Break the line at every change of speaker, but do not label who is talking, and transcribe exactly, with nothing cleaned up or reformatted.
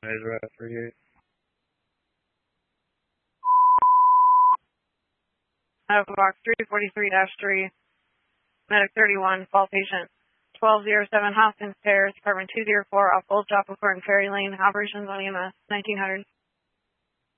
Measure at thirty-eight.
Medical box three forty-three dash three, medic thirty-one, fall patient twelve oh seven Hopkins Terrace, apartment two oh four off Old Chapel Court in Ferry Lane, operations on E M S nineteen hundred.